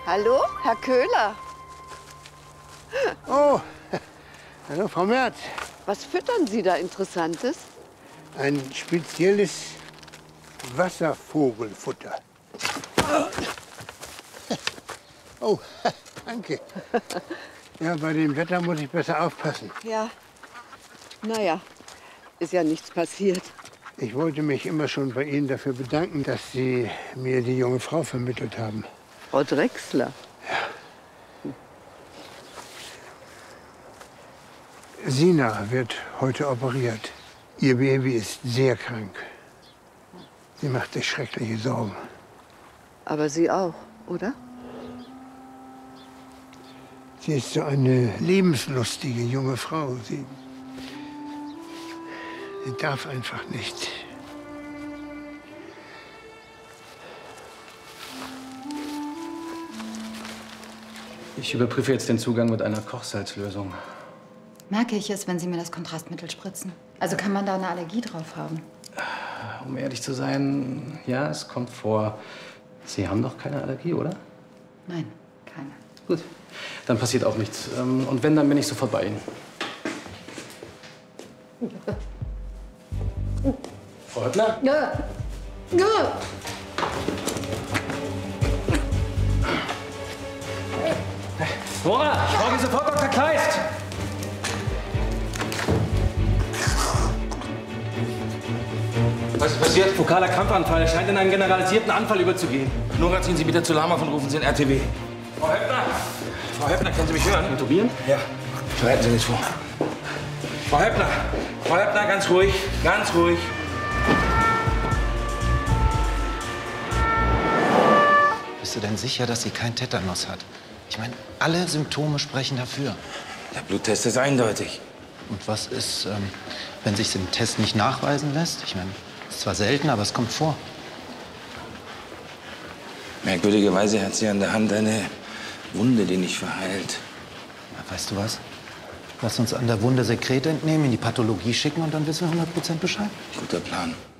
Hallo, Herr Köhler. Oh, hallo, Frau Merz. Was füttern Sie da Interessantes? Ein spezielles Wasservogelfutter. Oh, danke. Ja, bei dem Wetter muss ich besser aufpassen. Ja, naja, ist ja nichts passiert. Ich wollte mich immer schon bei Ihnen dafür bedanken, dass Sie mir die junge Frau vermittelt haben. Frau Drechsler. Sina wird heute operiert. Ihr Baby ist sehr krank. Sie macht sich schreckliche Sorgen. Aber Sie auch, oder? Sie ist so eine lebenslustige junge Frau. Sie darf einfach nicht. Ich überprüfe jetzt den Zugang mit einer Kochsalzlösung. Merke ich es, wenn Sie mir das Kontrastmittel spritzen? Also kann man da eine Allergie drauf haben? Um ehrlich zu sein, ja, es kommt vor. Sie haben doch keine Allergie, oder? Nein, keine. Gut, dann passiert auch nichts. Und wenn, dann bin ich sofort bei Ihnen. Frau Höppner? Ja. Ja. Nora, brauche ich sofort Dr. Kleist! Was ist passiert? Vokaler Krampfanfall scheint in einen generalisierten Anfall überzugehen. Nora, ziehen Sie bitte zu Lama und rufen Sie in RTW. Frau Höppner! Frau Höppner, können Sie mich hören? Intubieren? Ja. Bereiten Sie das vor. Frau Höppner! Frau Höppner, ganz ruhig. Ganz ruhig. Bist du denn sicher, dass sie kein Tetanus hat? Ich meine, alle Symptome sprechen dafür. Der Bluttest ist eindeutig. Und was ist, wenn sich im Test nicht nachweisen lässt? Ich meine, ist zwar selten, aber es kommt vor. Merkwürdigerweise hat sie an der Hand eine Wunde, die nicht verheilt. Na, weißt du was? Lass uns an der Wunde Sekret entnehmen, in die Pathologie schicken und dann wissen wir 100% Bescheid. Guter Plan.